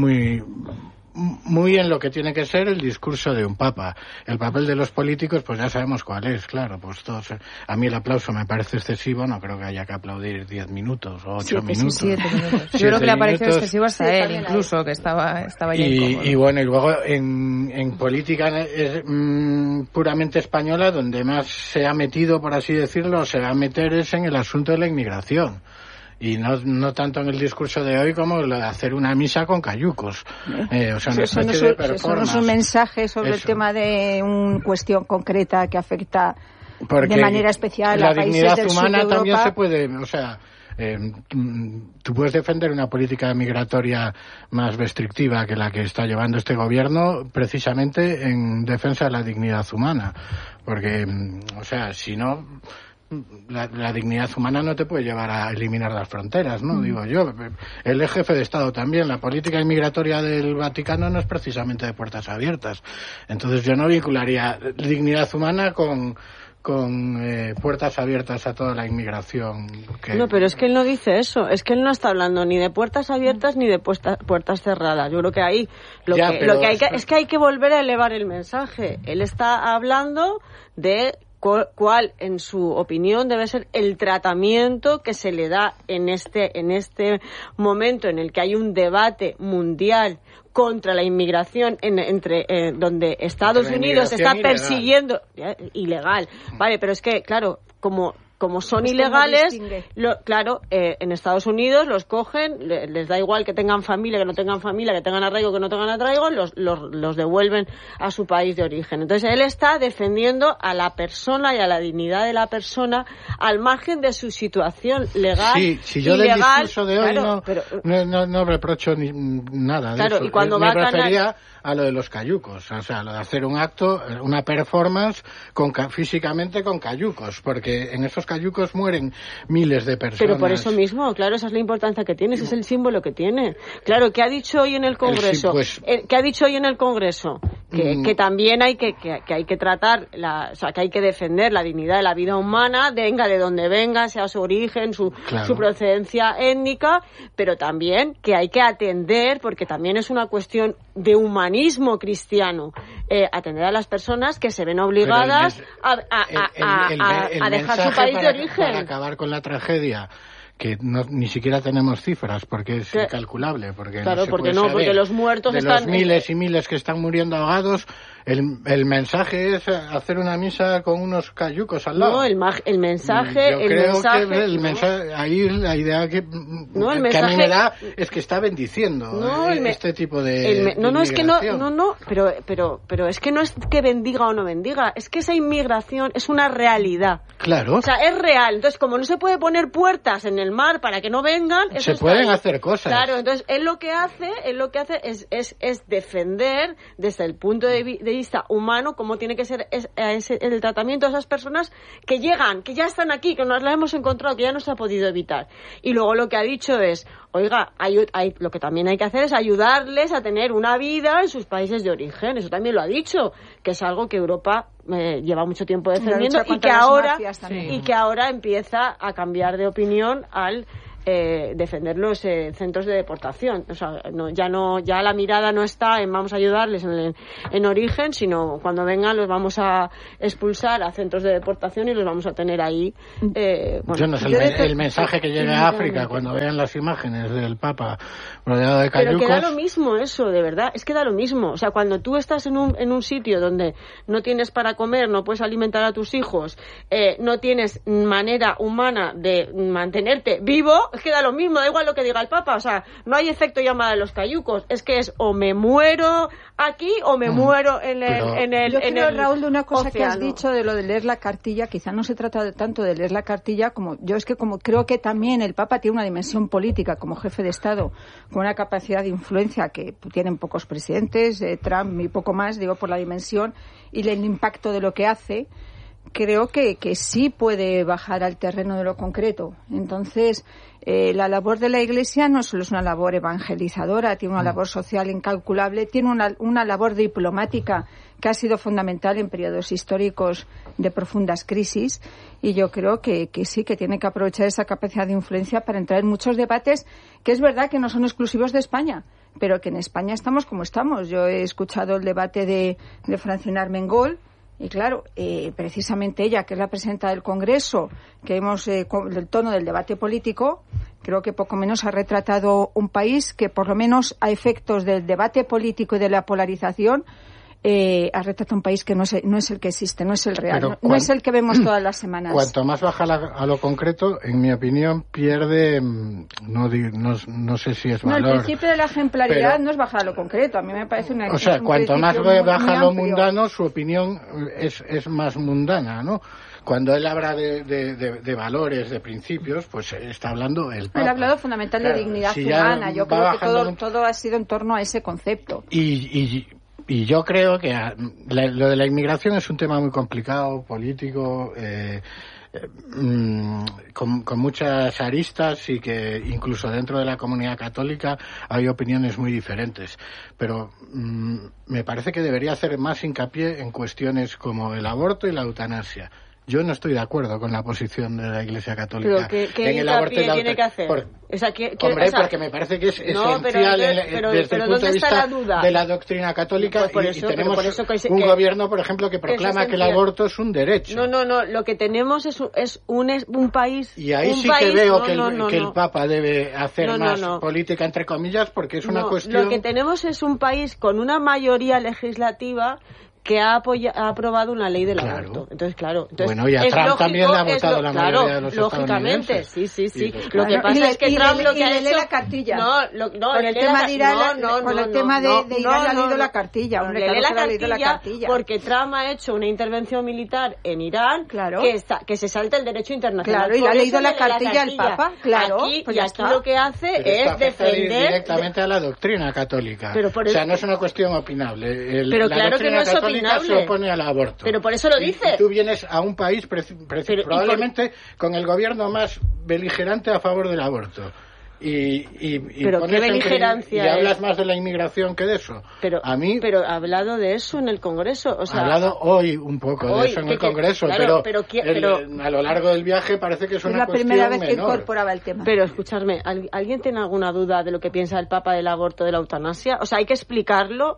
en lo que tiene que ser el discurso de un papa. El papel de los políticos, pues ya sabemos cuál es, claro. Pues todos, a mí el aplauso me parece excesivo, no creo que haya que aplaudir 10 minutos o 8 minutos. 7 minutos. Yo creo que le ha parecido excesivo hasta él, incluso, que estaba ya incómodo. Y bueno, y luego en política puramente española, donde más se ha metido, por así decirlo, se va a meter es en el asunto de la inmigración. Y no tanto en el discurso de hoy como lo de hacer una misa con cayucos. O sea, una especie de performance. Eso no es un mensaje sobre el tema de una cuestión concreta que afecta de manera especial a países del sur de Europa. La dignidad humana también se puede, o sea, tú puedes defender una política migratoria más restrictiva que la que está llevando este gobierno precisamente en defensa de la dignidad humana. Porque, o sea, si no... La dignidad humana no te puede llevar a eliminar las fronteras, ¿no? Digo yo. Él es jefe de Estado también. La política inmigratoria del Vaticano no es precisamente de puertas abiertas. Entonces yo no vincularía dignidad humana con puertas abiertas a toda la inmigración. No, pero es que él no dice eso. Es que él no está hablando ni de puertas abiertas ni de puertas cerradas. Yo creo que ahí lo que hay que volver a elevar el mensaje. Él está hablando de cuál, en su opinión, debe ser el tratamiento que se le da en este momento en el que hay un debate mundial contra la inmigración donde Estados Unidos está persiguiendo ilegal. Vale, pero es que, claro, como son ilegales, en Estados Unidos los cogen, les da igual que tengan familia, que no tengan familia, que tengan arraigo, que no tengan arraigo, los devuelven a su país de origen. Entonces él está defendiendo a la persona y a la dignidad de la persona al margen de su situación legal. Sí, si yo ilegal, del discurso de hoy no reprocho nada de eso. Y cuando me refería a lo de los cayucos, o sea, lo de hacer un acto, una performance físicamente con cayucos, porque en esos cayucos mueren miles de personas. Pero por eso mismo, claro, esa es la importancia que tiene, ese es el símbolo que tiene. Claro, ¿qué ha dicho hoy en el Congreso? ¿Qué ha dicho hoy en el Congreso? Que también hay que tratar, o sea, que hay que defender la dignidad de la vida humana, venga de donde venga, sea su origen, su procedencia étnica, pero también que hay que atender, porque también es una cuestión de humanismo cristiano, atender a las personas que se ven obligadas a dejar su país de origen. Para acabar con la tragedia, que ni siquiera tenemos cifras, porque es incalculable, porque porque los muertos están... De los miles y miles que están muriendo ahogados, el mensaje es hacer una misa con unos cayucos al lado. No, el mensaje... ahí la idea que a mí me da es que está bendiciendo este tipo de pero es que no es que bendiga o no bendiga, es que esa inmigración es una realidad. Claro. O sea, es real. Entonces, como no se puede poner puertas en el mar para que no vengan... Se pueden hacer cosas. Claro, entonces él lo que hace es defender desde el punto de vista humano cómo tiene que ser el tratamiento de esas personas que llegan, que ya están aquí, que nos las hemos encontrado, que ya no se ha podido evitar. Y luego lo que ha dicho es, oiga, lo que también hay que hacer es ayudarles a tener una vida en sus países de origen. Eso también lo ha dicho, que es algo que Europa lleva mucho tiempo defendiendo y que ahora empieza a cambiar de opinión al defender los centros de deportación. O sea, ya la mirada no está en vamos a ayudarles en origen, sino cuando vengan los vamos a expulsar a centros de deportación y los vamos a tener ahí. Yo no sé el mensaje que llega a África cuando vean las imágenes del Papa rodeado de cayucos. Pero que da lo mismo eso, de verdad, es que da lo mismo. O sea, cuando tú estás en un sitio donde no tienes para comer, no puedes alimentar a tus hijos, no tienes manera humana de mantenerte vivo, es que da lo mismo, da igual lo que diga el Papa. O sea, no hay efecto llamada de los cayucos, es que es o me muero aquí o me muero en el Yo creo, Raúl, de una cosa océano. que has dicho de lo de leer la cartilla, quizá no se trata tanto de leer la cartilla como creo que también el Papa tiene una dimensión política como jefe de Estado, con una capacidad de influencia que tienen pocos presidentes, Trump y poco más, digo, por la dimensión y el impacto de lo que hace. Creo que sí puede bajar al terreno de lo concreto. Entonces, la labor de la Iglesia no solo es una labor evangelizadora, tiene una labor social incalculable, tiene una labor diplomática que ha sido fundamental en periodos históricos de profundas crisis, y yo creo que sí, que tiene que aprovechar esa capacidad de influencia para entrar en muchos debates que es verdad que no son exclusivos de España, pero que en España estamos como estamos. Yo he escuchado el debate de Francina Armengol. Y claro, precisamente ella, que es la presidenta del Congreso, que hemos el tono del debate político, creo que poco menos ha retratado un país que, por lo menos a efectos del debate político y de la polarización, ha retratado un país que no es el que existe, no es el real, no es el que vemos todas las semanas. Cuanto más baja a lo concreto, en mi opinión, pierde, no sé si es valor. No, el principio de la ejemplaridad no es bajar a lo concreto, a mí me parece una... O sea, cuanto más baja a lo mundano, su opinión es más mundana, ¿no? Cuando él habla de valores, de principios, pues está hablando el Papa. Él ha hablado fundamental de dignidad humana. Yo creo que todo ha sido en torno a ese concepto. Y yo creo que lo de la inmigración es un tema muy complicado, político, con muchas aristas, y que incluso dentro de la comunidad católica hay opiniones muy diferentes. Pero me parece que debería hacer más hincapié en cuestiones como el aborto y la eutanasia. Yo no estoy de acuerdo con la posición de la Iglesia Católica. ¿Pero qué en el aborto y la tiene que hacer? Porque me parece que es esencial desde el punto de vista de la doctrina católica, y tenemos un gobierno, por ejemplo, que proclama que el aborto es un derecho. No, lo que tenemos es un país... Y ahí sí que veo que el Papa debe hacer más política, entre comillas, porque es una cuestión... Lo que tenemos es un país con una mayoría legislativa que ha aprobado una ley del aborto. Entonces, claro... Bueno, y a Trump también le ha votado la mayoría de los lógicamente, estadounidenses. sí. Lo que pasa es que Trump lo que ha hecho... la cartilla. Con el tema de Irán, ha leído la cartilla. Le lee la cartilla porque Trump ha hecho una intervención militar en Irán que se salta el derecho internacional. Claro, y le ha leído la cartilla al Papa, claro. Aquí lo que hace es defender... directamente a la doctrina católica. O sea, no es una cuestión opinable. Pero claro que no es opinable. Se opone al aborto. Pero por eso lo dice. Y tú vienes a un país probablemente con el gobierno más beligerante a favor del aborto. Pero qué beligerancia. Y hablas más de la inmigración que de eso. Pero ha hablado de eso en el Congreso. O sea, ha hablado hoy un poco de eso en el Congreso, pero a lo largo del viaje parece que es una cuestión menor. Es la primera vez que incorporaba el tema. Pero escuchadme, ¿alguien tiene alguna duda de lo que piensa el Papa del aborto, de la eutanasia? O sea, hay que explicarlo.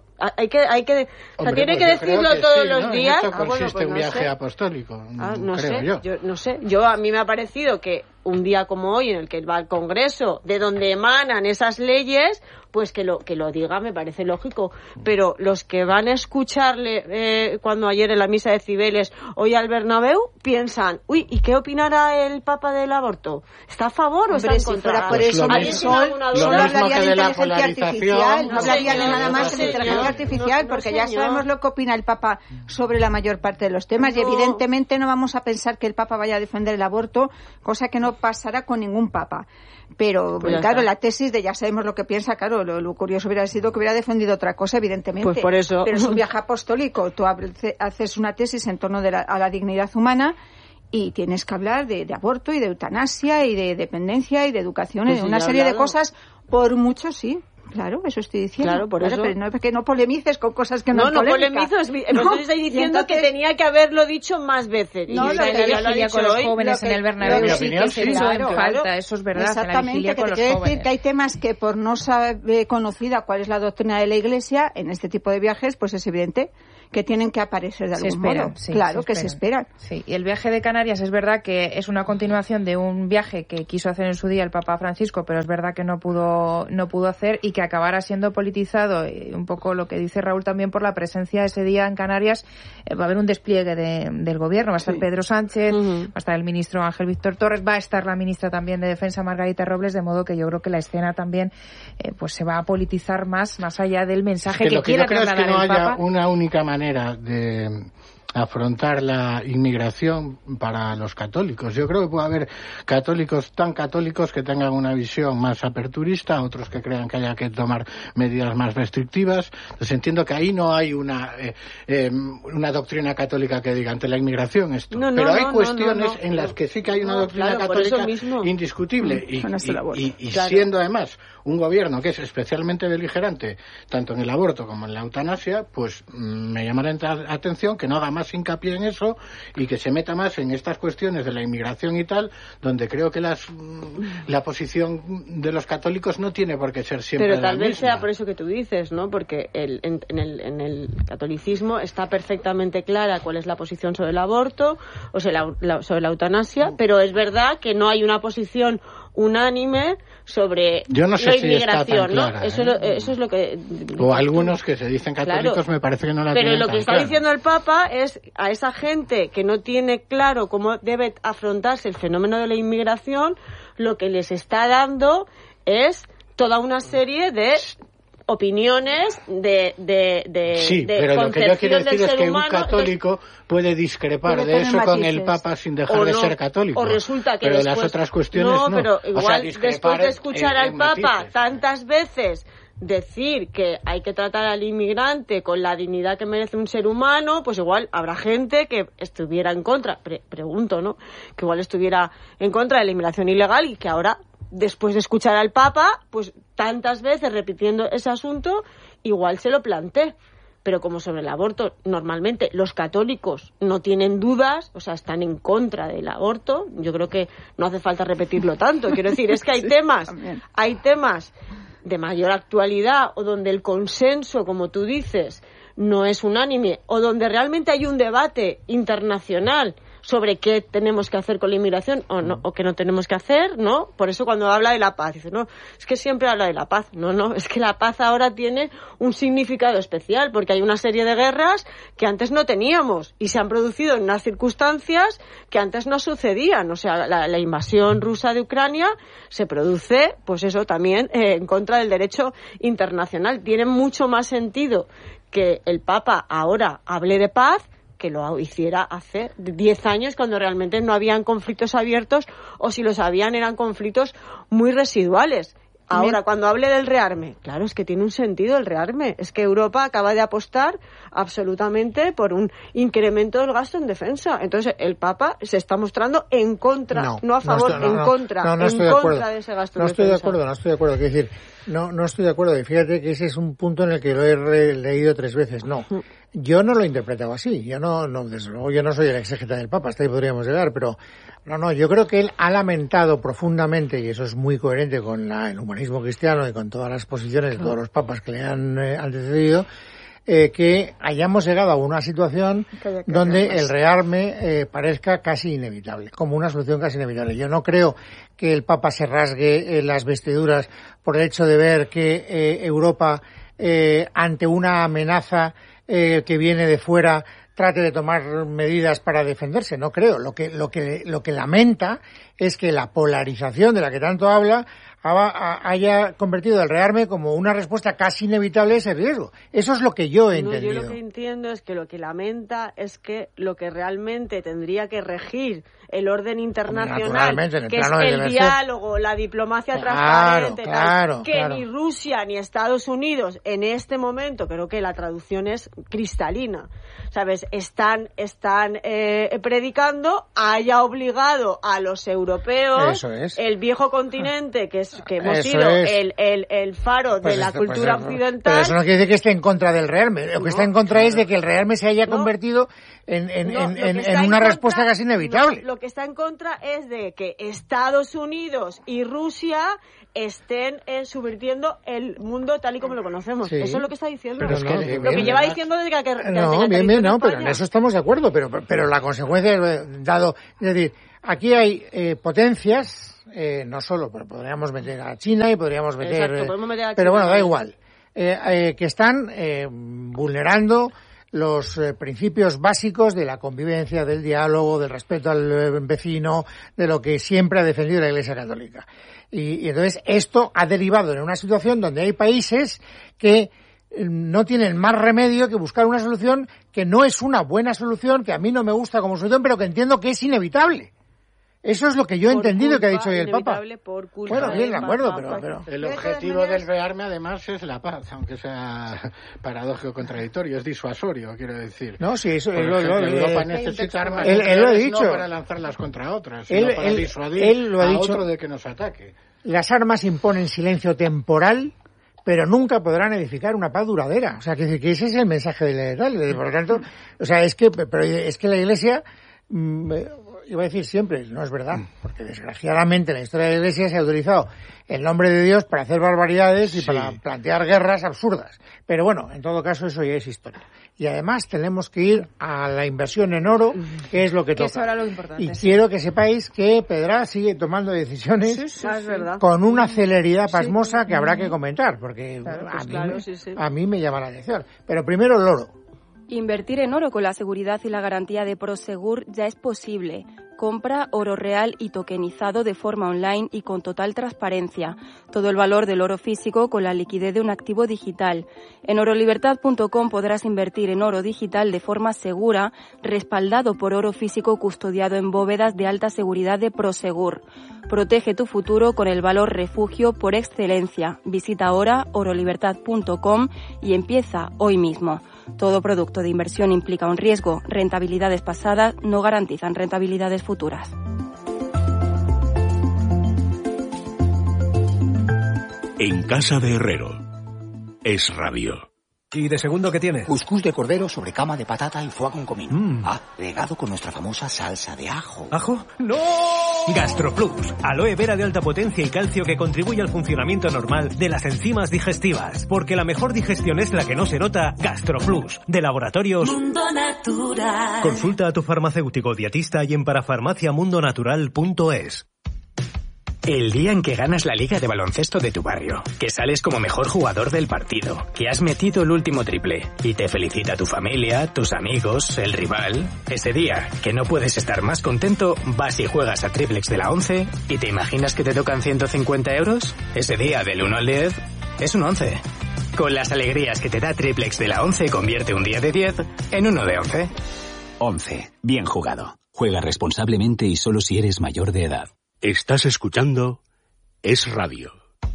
Tiene que decirlo todos los días. En esto consiste un viaje apostólico. No sé. A mí me ha parecido que un día como hoy, en el que va al Congreso, de donde emanan esas leyes, pues que lo diga, me parece lógico. Pero los que van a escucharle cuando ayer en la misa de Cibeles, hoy al Bernabéu, piensan, ¿y qué opinará el Papa del aborto? ¿Está a favor o está en contra? Si fuera por eso, solo hablaría de inteligencia artificial, no hablaría de nada más de inteligencia artificial, porque ya sabemos lo que opina el Papa sobre la mayor parte de los temas, y evidentemente no vamos a pensar que el Papa vaya a defender el aborto, cosa que no pasará con ningún Papa. Pero, claro, la tesis de ya sabemos lo que piensa, claro, lo curioso hubiera sido que hubiera defendido otra cosa, evidentemente. Pues por eso. Pero es un viaje apostólico. Tú haces una tesis en torno a la dignidad humana, y tienes que hablar de aborto y de eutanasia y de dependencia y de educación y de una ya serie de hablado. cosas, por mucho sí. Claro, eso estoy diciendo. Claro, por eso. Pero no es que no polemices con cosas que no No polémica. polemizo, entonces estoy diciendo entonces, que tenía que haberlo dicho más veces. No, lo que ya lo ha dicho con los jóvenes en el Bernabéu sí que se echó en falta, eso es verdad, en la vigilia con los jóvenes. Decir que hay temas que por no saber conocida cuál es la doctrina de la Iglesia, en este tipo de viajes, pues es evidente que tienen que aparecer de algún modo. Sí, claro que se esperan. Sí, y el viaje de Canarias es verdad que es una continuación de un viaje que quiso hacer en su día el Papa Francisco, pero es verdad que no pudo hacer y que acabará siendo politizado, un poco lo que dice Raúl también por la presencia ese día en Canarias. Va a haber un despliegue del gobierno, va a estar Pedro Sánchez, va a estar el ministro Ángel Víctor Torres, va a estar la ministra también de Defensa Margarita Robles, de modo que yo creo que la escena también pues se va a politizar más allá del mensaje que quiera trasladar el Papa. Lo que yo creo es que no haya una única manera de afrontar la inmigración para los católicos. Yo creo que puede haber católicos tan católicos que tengan una visión más aperturista, otros que crean que haya que tomar medidas más restrictivas. Entonces entiendo que ahí no hay una doctrina católica que diga ante la inmigración esto. Pero hay cuestiones en las que sí que hay una doctrina católica indiscutible y siendo además un gobierno que es especialmente beligerante tanto en el aborto como en la eutanasia, pues me llama la atención que no haga más hincapié en eso y que se meta más en estas cuestiones de la inmigración y tal, donde creo que la posición de los católicos no tiene por qué ser siempre la misma. Pero tal vez sea por eso que tú dices, ¿no? Porque en el catolicismo está perfectamente clara cuál es la posición sobre el aborto o sobre la eutanasia, pero es verdad que no hay una posición unánime sobre yo no sé la si inmigración, está tan clara, ¿no? Eso es lo que... O algunos que se dicen católicos me parece que no la pero tienen lo que tan está clara. diciendo el Papa es a esa gente que no tiene claro cómo debe afrontarse el fenómeno de la inmigración, lo que les está dando es toda una serie de opiniones sí, pero lo que yo quiero decir es que un católico puede discrepar de eso con el Papa sin dejar de ser católico. O resulta que pero después, las otras cuestiones no. Pero igual después de escuchar al Papa matices. tantas veces decir que hay que tratar al inmigrante con la dignidad que merece un ser humano, pues igual habrá gente que estuviera en contra, pregunto, ¿no? Que igual estuviera en contra de la inmigración ilegal y que ahora, después de escuchar al Papa, pues tantas veces repitiendo ese asunto, igual se lo plantee. Pero como sobre el aborto, normalmente los católicos no tienen dudas, o sea, están en contra del aborto, yo creo que no hace falta repetirlo tanto. Quiero decir, es que hay temas de mayor actualidad o donde el consenso, como tú dices, no es unánime o donde realmente hay un debate internacional sobre qué tenemos que hacer con la inmigración o qué no tenemos que hacer, ¿no? Por eso cuando habla de la paz, dice, no, es que siempre habla de la paz. No, es que la paz ahora tiene un significado especial porque hay una serie de guerras que antes no teníamos y se han producido en unas circunstancias que antes no sucedían. O sea, la invasión rusa de Ucrania se produce, pues eso, también en contra del derecho internacional. Tiene mucho más sentido que el Papa ahora hable de paz que lo hiciera hace 10 años cuando realmente no habían conflictos abiertos o si los habían eran conflictos muy residuales. Ahora, cuando hable del rearme, claro, es que tiene un sentido el rearme. Es que Europa acaba de apostar absolutamente por un incremento del gasto en defensa. Entonces, el Papa se está mostrando en contra, no a favor, en contra de ese gasto en defensa. No estoy de acuerdo. Quiero decir, no estoy de acuerdo. Y fíjate que ese es un punto en el que lo he leído 3 veces. No, yo no lo he interpretado así. Yo desde luego, yo no soy el exégeta del Papa, hasta ahí podríamos llegar, pero yo creo que él ha lamentado profundamente, y eso es muy coherente con el humanismo cristiano y con todas las posiciones de todos los papas que le han antecedido, que hayamos llegado a una situación donde el rearme parezca casi inevitable, como una solución casi inevitable. Yo no creo que el Papa se rasgue las vestiduras por el hecho de ver que Europa, ante una amenaza que viene de fuera, trate de tomar medidas para defenderse. No creo. Lo que lamenta es que la polarización de la que tanto habla haya convertido el rearme como una respuesta casi inevitable a ese riesgo. Eso es lo que yo he entendido. Yo lo que entiendo es que lo que lamenta es que lo que realmente tendría que regir el orden internacional, que es el diálogo, la diplomacia transparente, que ni Rusia ni Estados Unidos en este momento, creo que la traducción es cristalina, ¿sabes? Están predicando, haya obligado a los europeos, el viejo continente, que hemos sido el faro de la cultura occidental. Pero eso no quiere decir que esté en contra del rearme. Lo que está en contra es de que el rearme se haya convertido en una respuesta casi inevitable. Lo que está en contra es de que Estados Unidos y Rusia estén subvirtiendo el mundo tal y como lo conocemos. Sí. Eso es lo que está diciendo. Pero es que, lo que lleva diciendo desde que pero en eso estamos de acuerdo. Pero la consecuencia es decir, aquí hay potencias, no solo, pero podríamos meter a China y podríamos meter... Exacto, podemos meter a China, pero bueno, da igual. Que están vulnerando los principios básicos de la convivencia, del diálogo, del respeto al vecino, de lo que siempre ha defendido la Iglesia Católica. Y entonces esto ha derivado en una situación donde hay países que no tienen más remedio que buscar una solución que no es una buena solución, que a mí no me gusta como solución, pero que entiendo que es inevitable. Eso es lo que yo he entendido que ha dicho hoy el Papa. Bueno, bien, de acuerdo, pero... El objetivo del rearme, además, es la paz, aunque sea paradójico contradictorio, es disuasorio, quiero decir. No, sí, eso... Europa necesita armas él lo ha dicho. No para lanzarlas contra otras, sino para disuadir a otro de que nos ataque. Las armas imponen silencio temporal, pero nunca podrán edificar una paz duradera. O sea, que ese es el mensaje de la tal. Por lo tanto, o sea, es que la Iglesia... iba a decir siempre, no es verdad, porque desgraciadamente en la historia de la Iglesia se ha utilizado el nombre de Dios para hacer barbaridades y para plantear guerras absurdas. Pero bueno, en todo caso eso ya es historia. Y además tenemos que ir a la inversión en oro, que es lo que toca. Es ahora lo importante, y quiero que sepáis que Pedra sigue tomando decisiones con una celeridad pasmosa que habrá que comentar, porque a mí me llama la atención. Pero primero el oro. Invertir en oro con la seguridad y la garantía de Prosegur ya es posible. Compra oro real y tokenizado de forma online y con total transparencia. Todo el valor del oro físico con la liquidez de un activo digital. En orolibertad.com podrás invertir en oro digital de forma segura, respaldado por oro físico custodiado en bóvedas de alta seguridad de Prosegur. Protege tu futuro con el valor refugio por excelencia. Visita ahora orolibertad.com y empieza hoy mismo. Todo producto de inversión implica un riesgo. Rentabilidades pasadas no garantizan rentabilidades futuras. En casa de Herrero. Es radio. ¿Y de segundo qué tiene? Cuscús de cordero sobre cama de patata y foie con comino. Regado con nuestra famosa salsa de ajo. ¿Ajo? ¡No! GastroPlus, aloe vera de alta potencia y calcio que contribuye al funcionamiento normal de las enzimas digestivas. Porque la mejor digestión es la que no se nota. GastroPlus, de Laboratorios Mundo Natural. Consulta a tu farmacéutico dietista y en parafarmaciamundonatural.es. El día en que ganas la liga de baloncesto de tu barrio, que sales como mejor jugador del partido, que has metido el último triple y te felicita tu familia, tus amigos, el rival. Ese día, que no puedes estar más contento, vas y juegas a Triplex de la 11 y te imaginas que te tocan 150 euros. Ese día, del 1 al 10, es un 11. Con las alegrías que te da Triplex de la 11, convierte un día de 10 en uno de 11. 11. Bien jugado. Juega responsablemente y solo si eres mayor de edad. Estás escuchando Es Radio.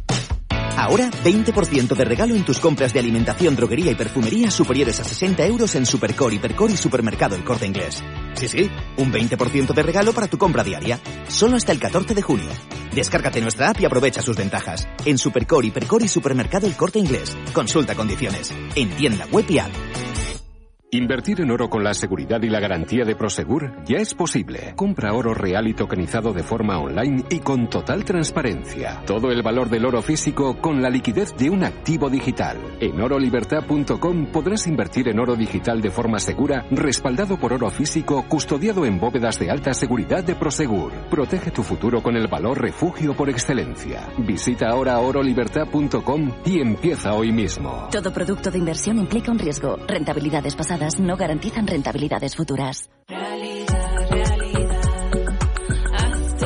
Ahora 20% de regalo en tus compras de alimentación, droguería y perfumería superiores a 60 euros en Supercore, Hipercore y Supermercado El Corte Inglés. Sí, un 20% de regalo para tu compra diaria. Solo hasta el 14 de junio. Descárgate nuestra app y aprovecha sus ventajas. En Supercore, Hipercore y Supermercado El Corte Inglés. Consulta condiciones. En tienda web y app. Invertir en oro con la seguridad y la garantía de Prosegur ya es posible. Compra oro real y tokenizado de forma online y con total transparencia. Todo el valor del oro físico con la liquidez de un activo digital. En orolibertad.com podrás invertir en oro digital de forma segura, respaldado por oro físico, custodiado en bóvedas de alta seguridad de Prosegur. Protege tu futuro con el valor refugio por excelencia. Visita ahora orolibertad.com y empieza hoy mismo. Todo producto de inversión implica un riesgo. Rentabilidades pasadas no garantizan rentabilidades futuras.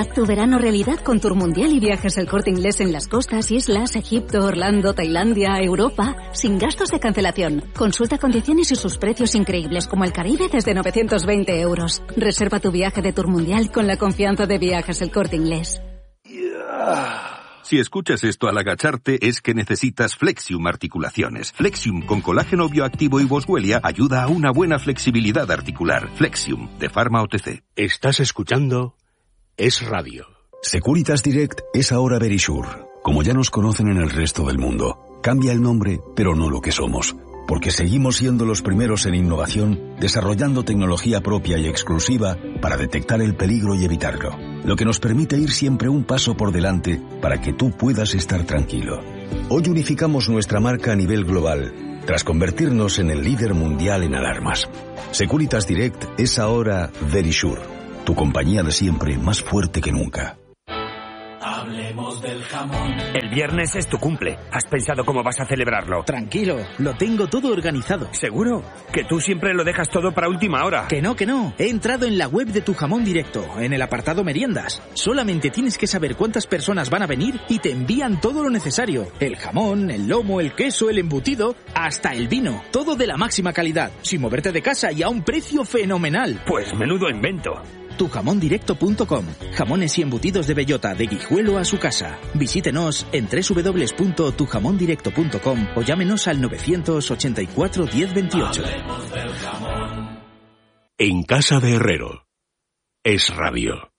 Haz tu verano realidad con Tour Mundial y Viajes El Corte Inglés en las costas, islas, Egipto, Orlando, Tailandia, Europa, sin gastos de cancelación. Consulta condiciones y sus precios increíbles, como el Caribe desde 920 euros. Reserva tu viaje de Tour Mundial con la confianza de Viajes El Corte Inglés. Si escuchas esto al agacharte es que necesitas Flexium Articulaciones. Flexium con colágeno bioactivo y boswellia ayuda a una buena flexibilidad articular. Flexium, de Pharma OTC. Estás escuchando Es Radio. Securitas Direct es ahora Verisure. Como ya nos conocen en el resto del mundo. Cambia el nombre, pero no lo que somos. Porque seguimos siendo los primeros en innovación, desarrollando tecnología propia y exclusiva para detectar el peligro y evitarlo. Lo que nos permite ir siempre un paso por delante para que tú puedas estar tranquilo. Hoy unificamos nuestra marca a nivel global, tras convertirnos en el líder mundial en alarmas. Securitas Direct es ahora Verisure, tu compañía de siempre más fuerte que nunca. Hablemos del jamón. El viernes es tu cumple. ¿Has pensado cómo vas a celebrarlo? Tranquilo, lo tengo todo organizado. ¿Seguro? Que tú siempre lo dejas todo para última hora. Que no. He entrado en la web de Tu Jamón Directo, en el apartado meriendas. Solamente tienes que saber cuántas personas van a venir y te envían todo lo necesario. El jamón, el lomo, el queso, el embutido, hasta el vino. Todo de la máxima calidad, sin moverte de casa y a un precio fenomenal. Pues menudo invento. Tujamondirecto.com. Jamones y embutidos de bellota, de Guijuelo a su casa. Visítenos en www.tujamondirecto.com o llámenos al 984 1028. En casa de Herrero. Es Radio.